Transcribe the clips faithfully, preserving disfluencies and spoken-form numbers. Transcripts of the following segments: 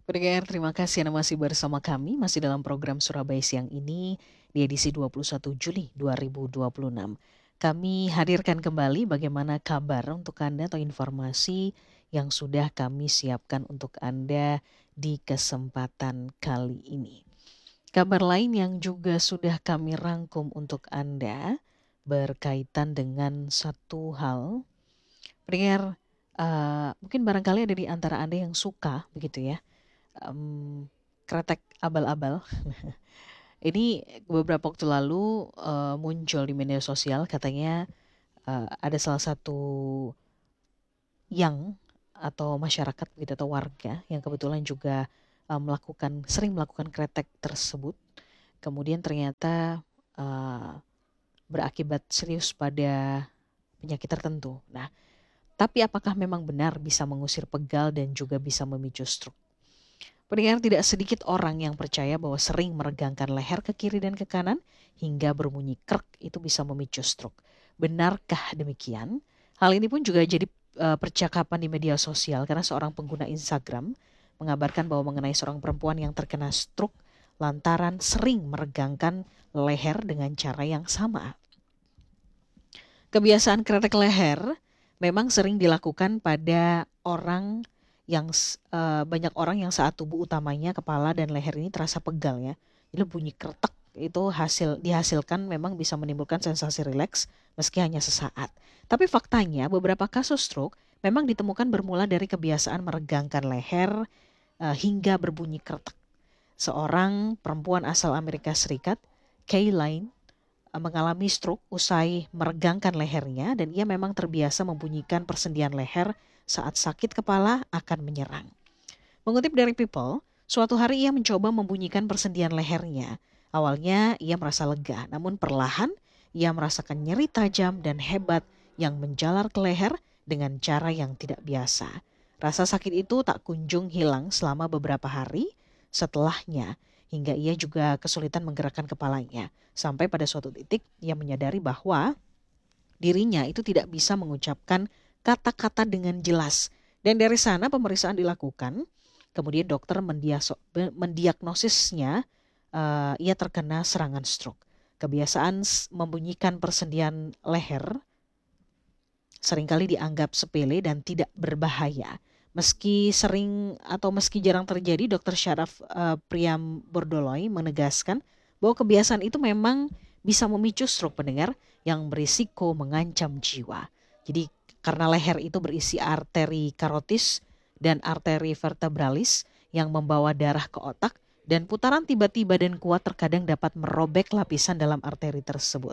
Pendengar, terima kasih Anda masih bersama kami, masih dalam program Surabaya Siang ini di edisi dua puluh satu Juli dua ribu dua puluh enam. Kami hadirkan kembali bagaimana kabar untuk Anda atau informasi yang sudah kami siapkan untuk Anda di kesempatan kali ini. Kabar lain yang juga sudah kami rangkum untuk Anda berkaitan dengan satu hal. Pendengar, eh, mungkin barangkali ada di antara Anda yang suka begitu ya, em, kretek abal-abal. Ini beberapa waktu lalu eh, muncul di media sosial, katanya eh, ada salah satu yang atau masyarakat begitu atau warga yang kebetulan juga eh, melakukan sering melakukan kretek tersebut. Kemudian ternyata eh, berakibat serius pada penyakit tertentu. Nah, tapi apakah memang benar bisa mengusir pegal dan juga bisa memicu stroke? Pendengar, tidak sedikit orang yang percaya bahwa sering meregangkan leher ke kiri dan ke kanan hingga berbunyi krek itu bisa memicu stroke. Benarkah demikian? Hal ini pun juga jadi eh, percakapan di media sosial karena seorang pengguna Instagram mengabarkan bahwa mengenai seorang perempuan yang terkena stroke lantaran sering meregangkan leher dengan cara yang sama. Kebiasaan kretek leher memang sering dilakukan pada orang yang uh, banyak orang yang saat tubuh utamanya kepala dan leher ini terasa pegal ya. Jadi bunyi kretek itu hasil dihasilkan memang bisa menimbulkan sensasi rileks meski hanya sesaat. Tapi faktanya beberapa kasus stroke memang ditemukan bermula dari kebiasaan meregangkan leher uh, hingga berbunyi kretek. Seorang perempuan asal Amerika Serikat, Kayline, mengalami stroke usai meregangkan lehernya dan ia memang terbiasa membunyikan persendian leher saat sakit kepala akan menyerang. Mengutip dari People, suatu hari ia mencoba membunyikan persendian lehernya. Awalnya ia merasa lega, namun perlahan ia merasakan nyeri tajam dan hebat yang menjalar ke leher dengan cara yang tidak biasa. Rasa sakit itu tak kunjung hilang selama beberapa hari setelahnya, hingga ia juga kesulitan menggerakkan kepalanya. Sampai pada suatu titik ia menyadari bahwa dirinya itu tidak bisa mengucapkan kata-kata dengan jelas. Dan dari sana pemeriksaan dilakukan, kemudian dokter mendiaso, mendiagnosisnya uh, ia terkena serangan stroke. Kebiasaan membunyikan persendian leher seringkali dianggap sepele dan tidak berbahaya. Meski sering atau meski jarang terjadi, dokter Syaraf uh, Priam Bordoloi menegaskan bahwa kebiasaan itu memang bisa memicu stroke, pendengar, yang berisiko mengancam jiwa. Jadi karena leher itu berisi arteri karotis dan arteri vertebralis yang membawa darah ke otak, dan putaran tiba-tiba dan kuat terkadang dapat merobek lapisan dalam arteri tersebut.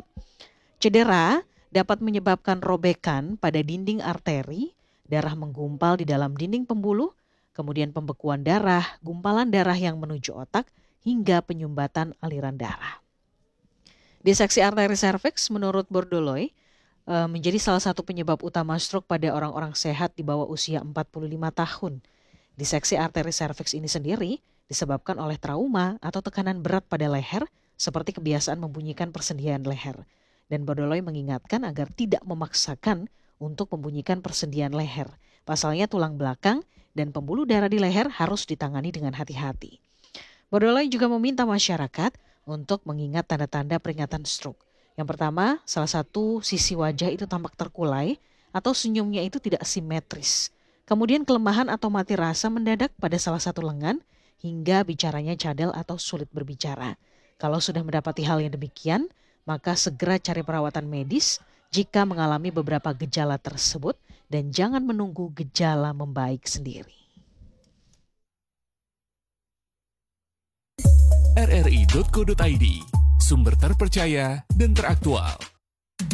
Cedera dapat menyebabkan robekan pada dinding arteri, darah menggumpal di dalam dinding pembuluh, kemudian pembekuan darah, gumpalan darah yang menuju otak, hingga penyumbatan aliran darah. Diseksi arteri serviks menurut Bordoloi menjadi salah satu penyebab utama stroke pada orang-orang sehat di bawah usia empat puluh lima tahun. Diseksi arteri serviks ini sendiri disebabkan oleh trauma atau tekanan berat pada leher seperti kebiasaan membunyikan persendian leher. Dan Bordoloi mengingatkan agar tidak memaksakan untuk membunyikan persendian leher. Pasalnya tulang belakang dan pembuluh darah di leher harus ditangani dengan hati-hati. Bordoloi juga meminta masyarakat untuk mengingat tanda-tanda peringatan stroke. Yang pertama, salah satu sisi wajah itu tampak terkulai atau senyumnya itu tidak simetris. Kemudian kelemahan atau mati rasa mendadak pada salah satu lengan hingga bicaranya cadel atau sulit berbicara. Kalau sudah mendapati hal yang demikian, maka segera cari perawatan medis jika mengalami beberapa gejala tersebut dan jangan menunggu gejala membaik sendiri. r r i titik co titik i d, sumber terpercaya dan teraktual.